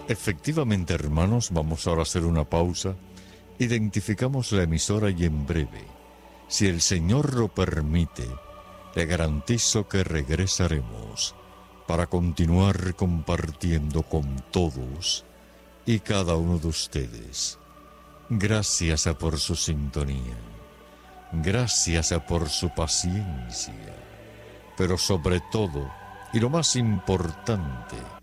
Efectivamente, hermanos, vamos ahora a hacer una pausa. Identificamos la emisora y en breve, si el Señor lo permite, le garantizo que regresaremos para continuar compartiendo con todos y cada uno de ustedes. Gracias por su sintonía, gracias por su paciencia, pero sobre todo, y lo más importante,